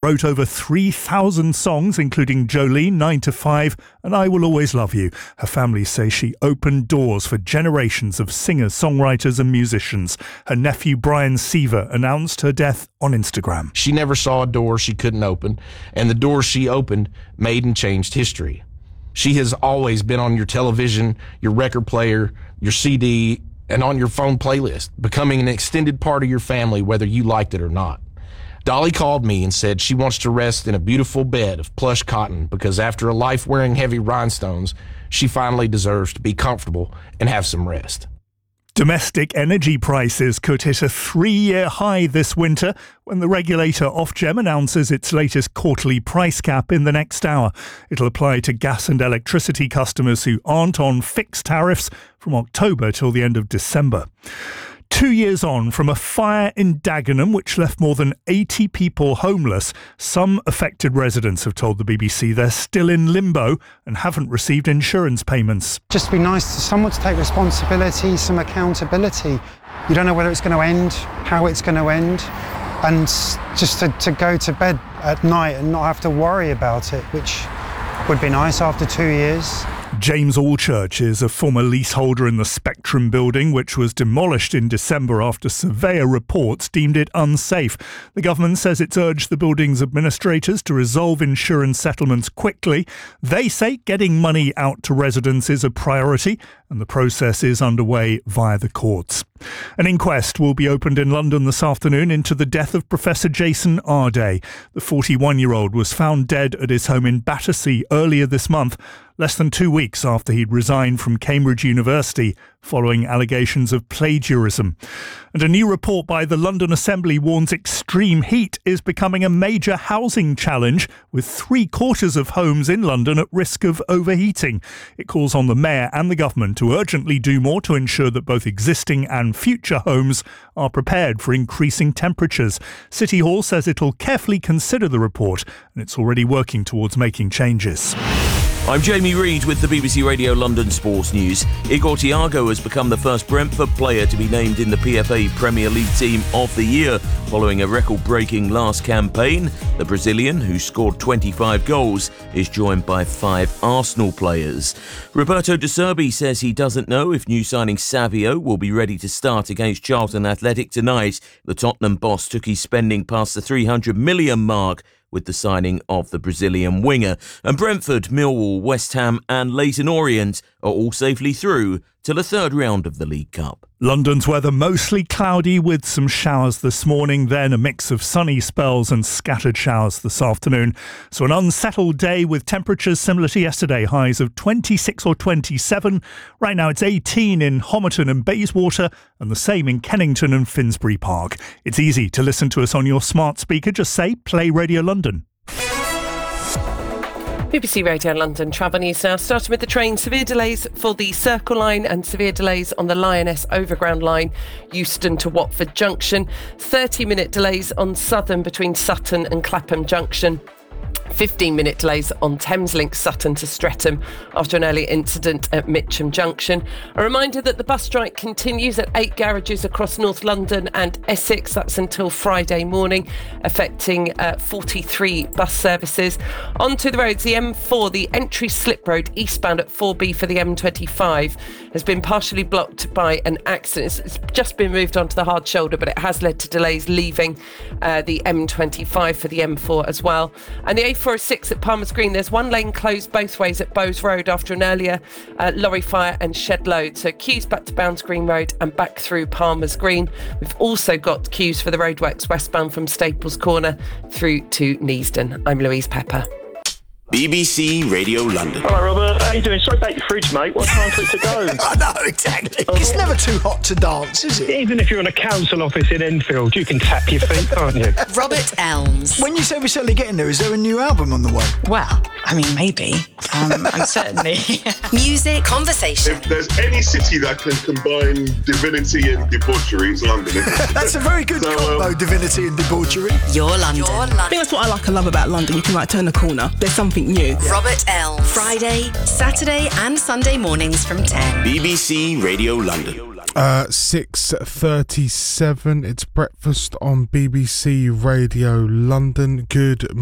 wrote over 3,000 songs, including Jolene, 9 to 5, and I Will Always Love You. Her family say she opened doors for generations of singers, songwriters and musicians. Her nephew Brian Seaver announced her death on Instagram. She never saw a door she couldn't open, and the doors she opened made and changed history. She has always been on your television, your record player, your CD, and on your phone playlist, becoming an extended part of your family, whether you liked it or not. Dolly called me and said she wants to rest in a beautiful bed of plush cotton because after a life wearing heavy rhinestones, she finally deserves to be comfortable and have some rest. Domestic energy prices could hit a 3-year high this winter when the regulator Ofgem announces its latest quarterly price cap in the next hour. It'll apply to gas and electricity customers who aren't on fixed tariffs from October till the end of December. 2 years on from a fire in Dagenham which left more than 80 people homeless, some affected residents have told the BBC they're still in limbo and haven't received insurance payments. Just be nice to someone to take responsibility, some accountability. You don't know whether it's going to end, how it's going to end, and just to go to bed at night and not have to worry about it, which would be nice after 2 years. James Allchurch is a former leaseholder in the Spectrum building, which was demolished in December after surveyor reports deemed it unsafe. The government says it's urged the building's administrators to resolve insurance settlements quickly. They say getting money out to residents is a priority, and the process is underway via the courts. An inquest will be opened in London this afternoon into the death of Professor Jason Arday. The 41-year-old was found dead at his home in Battersea earlier this month, less than 2 weeks after he'd resigned from Cambridge University following allegations of plagiarism. And a new report by the London Assembly warns extreme heat is becoming a major housing challenge, with 3/4 of homes in London at risk of overheating. It calls on the mayor and the government to urgently do more to ensure that both existing and future homes are prepared for increasing temperatures. City Hall says it'll carefully consider the report, and it's already working towards making changes. I'm Jamie Reid with the BBC Radio London Sports News. Igor Thiago has become the first Brentford player to be named in the PFA Premier League Team of the Year following a record-breaking last campaign. The Brazilian, who scored 25 goals, is joined by 5 Arsenal players. Roberto De Zerbi says he doesn't know if new signing Savio will be ready to start against Charlton Athletic tonight. The Tottenham boss took his spending past the £300 million mark with the signing of the Brazilian winger. And Brentford, Millwall, West Ham and Leyton Orient are all safely through to the third round of the League Cup. London's weather mostly cloudy with some showers this morning, then a mix of sunny spells and scattered showers this afternoon. So an unsettled day with temperatures similar to yesterday, highs of 26 or 27. Right now it's 18 in Homerton and Bayswater and the same in Kennington and Finsbury Park. It's easy to listen to us on your smart speaker. Just say Play Radio London. BBC Radio London travel news now, starting with the train. Severe delays for the Circle Line and severe delays on the Lioness Overground Line, Euston to Watford Junction. 30-minute delays on Southern between Sutton and Clapham Junction. 15-minute delays on Thameslink Sutton to Streatham after an earlier incident at Mitcham Junction. A reminder that the bus strike continues at 8 garages across North London and Essex. That's until Friday morning, affecting 43 bus services. Onto the roads, the M4, the entry slip road eastbound at 4B for the M25 has been partially blocked by an accident. It's just been moved onto the hard shoulder, but it has led to delays leaving the M25 for the M4 as well. And the A406 at Palmer's Green, there's one lane closed both ways at Bowes Road after an earlier lorry fire and shed load. So queues back to Bounds Green Road and back through Palmer's Green. We've also got queues for the roadworks westbound from Staples Corner through to Neasden. I'm Louise Pepper. BBC Radio London. Hello, Robert. How you doing? Sorry about your fridge, mate. What time for it to go? I know, exactly. It's never too hot to dance, is it? Even if you're in a council office in Enfield, you can tap your feet, can't you? Robert Elms. When you say we're certainly getting there, is there a new album on the way? Well, I mean, maybe. I'm certainly. Music, conversation. If there's any city that can combine divinity and debauchery, it's London, isn't it? That's a very good combo, divinity and debauchery. Your London. I think that's what I love about London. You can turn the corner. There's something new. Robert Elms. Friday, Saturday and Sunday mornings from 10. BBC Radio London. 6:37. It's breakfast on BBC Radio London. Good